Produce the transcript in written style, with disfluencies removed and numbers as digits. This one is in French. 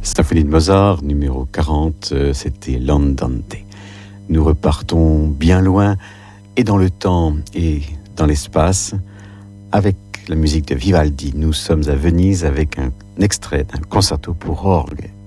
Symphonie de Mozart, numéro 40, c'était l'Andante. Nous repartons bien loin, et dans le temps et dans l'espace, avec la musique de Vivaldi. Nous sommes à Venise avec un extrait d'un concerto pour orgue